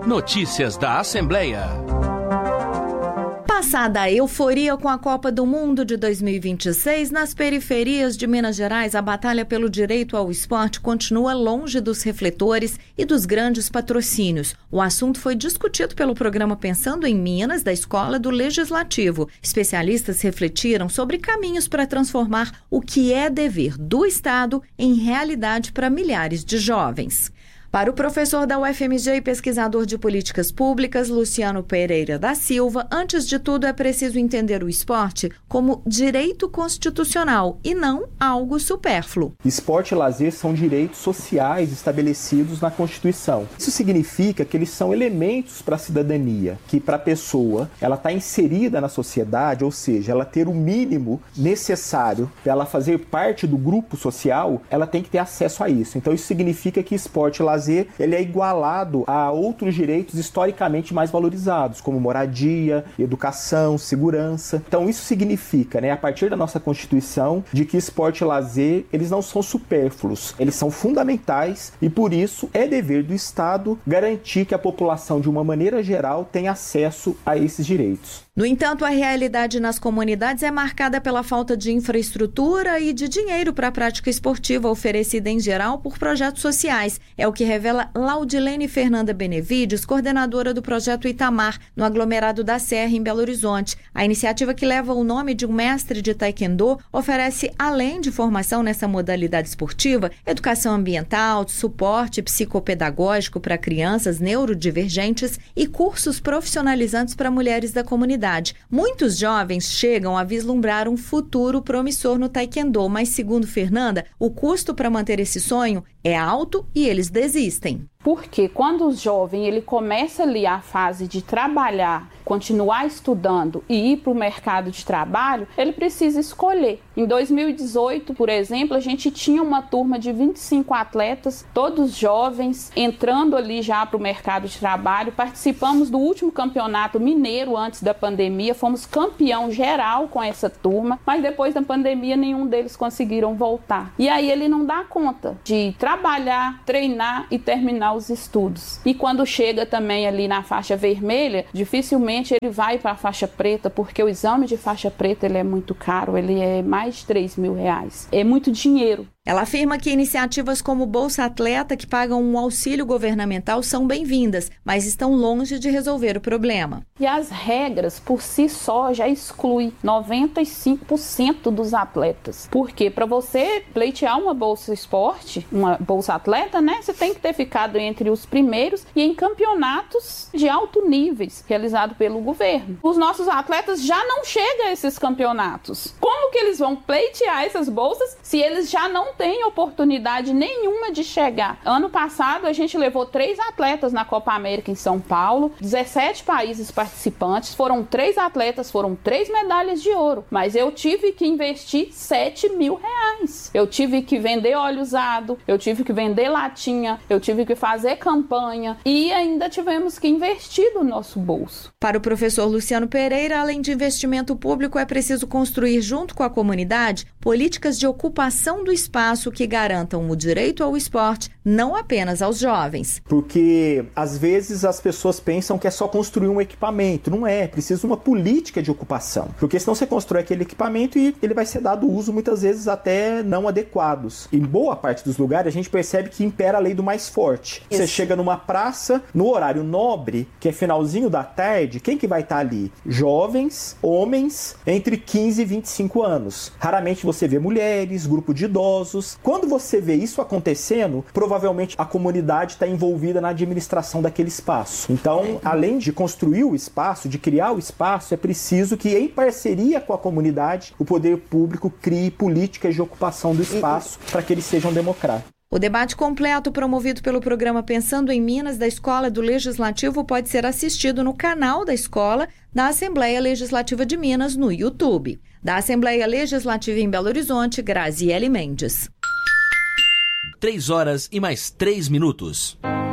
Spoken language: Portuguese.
Notícias da Assembleia. Passada a euforia com a Copa do Mundo de 2026, nas periferias de Minas Gerais, a batalha pelo direito ao esporte continua longe dos refletores e dos grandes patrocínios. O assunto foi discutido pelo programa Pensando em Minas, da Escola do Legislativo. Especialistas refletiram sobre caminhos para transformar o que é dever do Estado em realidade para milhares de jovens. Para o professor da UFMG e pesquisador de políticas públicas, Luciano Pereira da Silva, antes de tudo é preciso entender o esporte como direito constitucional e não algo supérfluo. Esporte e lazer são direitos sociais estabelecidos na Constituição. Isso significa que eles são elementos para a cidadania, que para a pessoa ela está inserida na sociedade, ou seja, ela ter o mínimo necessário para ela fazer parte do grupo social, ela tem que ter acesso a isso. Então isso significa que esporte e lazer ele é igualado a outros direitos historicamente mais valorizados, como moradia, educação, segurança. Então isso significa, a partir da nossa Constituição, de que esporte e lazer, eles não são supérfluos, eles são fundamentais e por isso é dever do Estado garantir que a população, de uma maneira geral, tenha acesso a esses direitos. No entanto, a realidade nas comunidades é marcada pela falta de infraestrutura e de dinheiro para a prática esportiva oferecida em geral por projetos sociais. É o que revela Laudilene Fernanda Benevides, coordenadora do projeto Itamar, no aglomerado da Serra, em Belo Horizonte. A iniciativa, que leva o nome de um mestre de taekwondo, oferece, além de formação nessa modalidade esportiva, educação ambiental, suporte psicopedagógico para crianças neurodivergentes e cursos profissionalizantes para mulheres da comunidade. Muitos jovens chegam a vislumbrar um futuro promissor no taekwondo, mas, segundo Fernanda, o custo para manter esse sonho é alto e eles desistem. Porque quando o jovem ele começa ali a fase de trabalhar, continuar estudando e ir para o mercado de trabalho, ele precisa escolher. Em 2018, por exemplo, a gente tinha uma turma de 25 atletas, todos jovens, entrando ali já para o mercado de trabalho. Participamos do último campeonato mineiro antes da pandemia, fomos campeão geral com essa turma, mas depois da pandemia nenhum deles conseguiram voltar. E aí ele não dá conta de trabalhar, treinar e terminar os estudos. E quando chega também ali na faixa vermelha, dificilmente ele vai para a faixa preta, porque o exame de faixa preta ele é muito caro, ele é mais de R$3.000. É muito dinheiro. Ela afirma que iniciativas como Bolsa Atleta, que pagam um auxílio governamental, são bem-vindas, mas estão longe de resolver o problema. E as regras, por si só, já excluem 95% dos atletas. Porque para você pleitear uma Bolsa Esporte, uma Bolsa Atleta, você tem que ter ficado entre os primeiros e em campeonatos de alto níveis, realizados pelo governo. Os nossos atletas já não chegam a esses campeonatos. Como que eles vão pleitear essas bolsas se eles já não tem oportunidade nenhuma de chegar? Ano passado a gente levou 3 atletas na Copa América em São Paulo, 17 países participantes, foram 3 atletas, foram 3 medalhas de ouro, mas eu tive que investir R$7.000. Eu tive que vender óleo usado, eu tive que vender latinha, eu tive que fazer campanha e ainda tivemos que investir do nosso bolso. Para o professor Luciano Pereira, além de investimento público, é preciso construir junto com a comunidade políticas de ocupação do espaço que garantam o direito ao esporte, não apenas aos jovens. Porque, às vezes, as pessoas pensam que é só construir um equipamento. Não é, precisa uma política de ocupação. Porque senão você constrói aquele equipamento e ele vai ser dado uso, muitas vezes, até não adequados. Em boa parte dos lugares, a gente percebe que impera a lei do mais forte. Isso. Você chega numa praça, no horário nobre, que é finalzinho da tarde, quem que vai estar ali? Jovens, homens, entre 15 e 25 anos. Raramente você vê mulheres, grupo de idosos. Quando você vê isso acontecendo, provavelmente a comunidade está envolvida na administração daquele espaço. Então, além de construir o espaço, de criar o espaço, é preciso que, em parceria com a comunidade, o poder público crie políticas de ocupação do espaço para que eles sejam democráticos. O debate completo, promovido pelo programa Pensando em Minas, da Escola do Legislativo, pode ser assistido no canal da escola da Assembleia Legislativa de Minas, no YouTube. Da Assembleia Legislativa em Belo Horizonte, Graziele Mendes. 3 horas e mais 3 minutos.